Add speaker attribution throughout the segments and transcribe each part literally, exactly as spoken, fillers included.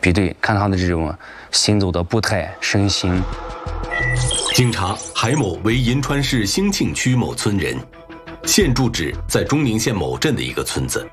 Speaker 1: 比对，看他的这种行走的步态、身形。
Speaker 2: 经查，海某为银川市兴庆区某村人，现住址在中宁县某镇的一个村子。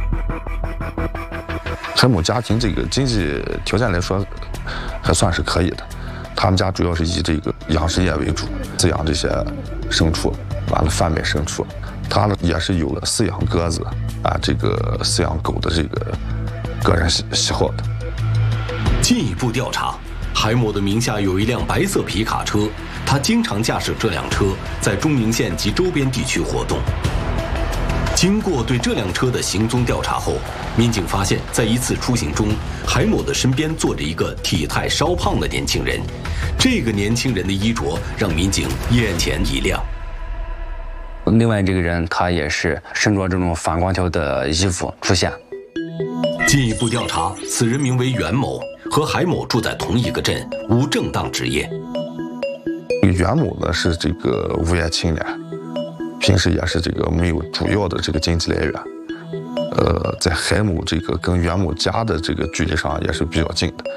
Speaker 3: 海某家庭这个经济条件来说，还算是可以的。他们家主要是以这个养殖业为主，饲养这些牲畜，完了贩卖牲畜。他呢也是有了饲养鸽子啊，这个饲养狗的这个个人喜喜好的。
Speaker 2: 进一步调查，海某的名下有一辆白色皮卡车，他经常驾驶这辆车在中宁县及周边地区活动。经过对这辆车的行踪调查后，民警发现，在一次出行中，海某的身边坐着一个体态稍胖的年轻人。这个年轻人的衣着让民警眼前一亮。
Speaker 1: 另外这个人他也是身着这种反光条的衣服出现。
Speaker 2: 进一步调查，此人名为袁某，和海某住在同一个镇，无正当职业。
Speaker 3: 袁某呢是这个无业青年，平时也是这个没有主要的这个经济来源。呃，在海某这个跟袁某家的这个距离上也是比较近的。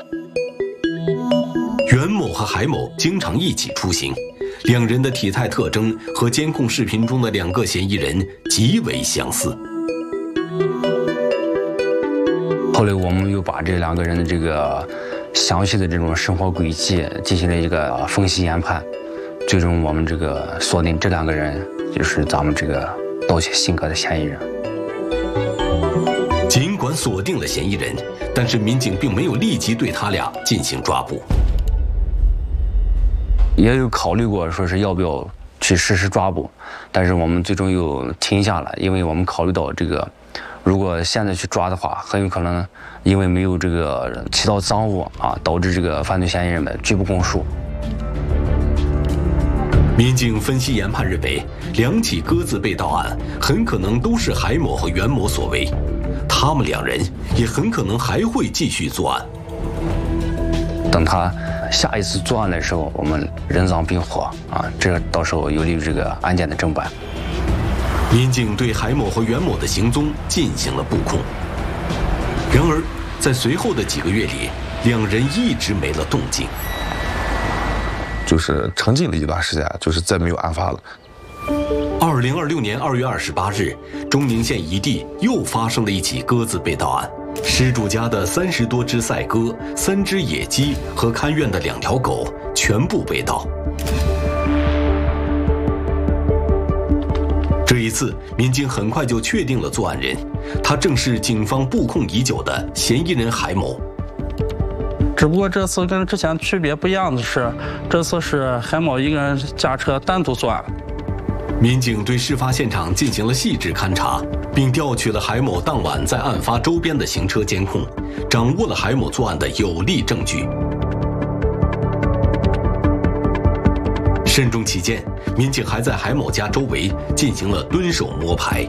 Speaker 2: 袁某和海某经常一起出行，两人的体态特征和监控视频中的两个嫌疑人极为相似。
Speaker 1: 后来我们又把这两个人的这个详细的这种生活轨迹进行了一个分析研判，最终我们这个锁定这两个人就是咱们这个盗窃新歌的嫌疑人。
Speaker 2: 尽管锁定了嫌疑人，但是民警并没有立即对他俩进行抓捕。
Speaker 1: 也有考虑过说是要不要去实施抓捕，但是我们最终又停下了，因为我们考虑到这个如果现在去抓的话，很有可能因为没有这个起到赃物啊，导致这个犯罪嫌疑人们拒不供述。
Speaker 2: 民警分析研判认为，两起鸽子被盗案很可能都是海某和袁某所为，他们两人也很可能还会继续作案。
Speaker 1: 等他下一次作案的时候，我们人赃并获啊，这到时候有利于这个案件的侦办。
Speaker 2: 民警对海某和袁某的行踪进行了布控，然而在随后的几个月里，两人一直没了动静。
Speaker 3: 就是沉寂了一段时间，就是再没有案发了。
Speaker 2: 二零二六年二月二十八日，中宁县一地又发生了一起鸽子被盗案，失主家的三十多只赛鸽、三只野鸡和看院的两条狗全部被盗。这一次，民警很快就确定了作案人，他正是警方布控已久的嫌疑人海某。
Speaker 4: 只不过这次跟之前区别不一样的是，这次是海某一个人驾车单独作案。
Speaker 2: 民警对事发现场进行了细致勘查，并调取了海某当晚在案发周边的行车监控，掌握了海某作案的有力证据。慎重起见，民警还在海某家周围进行了蹲守摸排。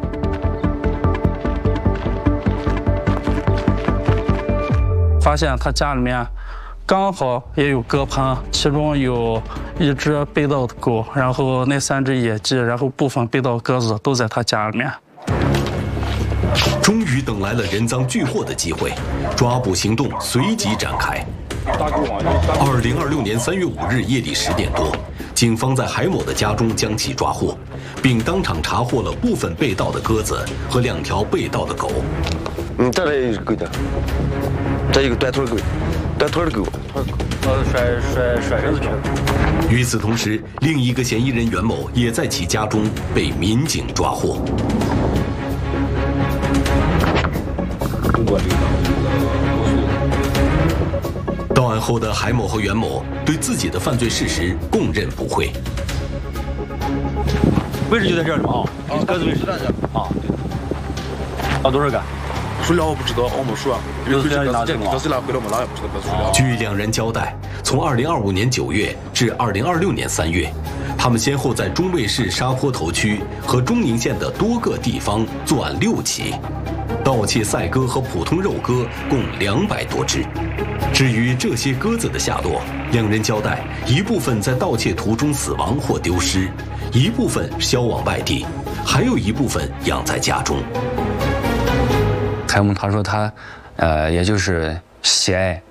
Speaker 4: 发现他家里面刚好也有鸽棚，其中有一只被盗的狗，然后那三只野鸡，然后部分被盗鸽子都在他家里面。
Speaker 2: 终于等来了人赃俱获的机会，抓捕行动随即展开。二零二六年三月五日夜里十点多，警方在海某的家中将其抓获，并当场查获了部分被盗的鸽子和两条被盗的狗。
Speaker 5: 嗯，这里有狗的，这有个短腿狗，短腿的狗，
Speaker 6: 呃，甩甩甩绳子去。
Speaker 2: 与此同时，另一个嫌疑人袁某也在其家中被民警抓获。到案后的海某和袁某对自己的犯罪事实供认不讳。
Speaker 6: 位置就在这里嘛啊，鸽子位置啊，对。盗多少个？
Speaker 7: 数量我不知道，我没数啊。
Speaker 6: 有这样拿这个
Speaker 7: 当时拿回来我们哪也不知道数量。
Speaker 2: 据两人交代，从二零二五年九月至二零二六年三月，他们先后在中卫市沙坡头区和中宁县的多个地方作案六起，盗窃赛鸽和普通肉鸽共两百多只。至于这些鸽子的下落，两人交代，一部分在盗窃途中死亡或丢失，一部分销往外地，还有一部分养在家中。
Speaker 1: 海某他说他，呃，也就是喜爱